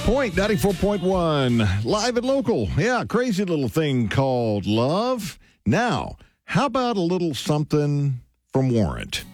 Point 94.1, live and local. Yeah, crazy little thing called love. Now, how about a little something from Warrant?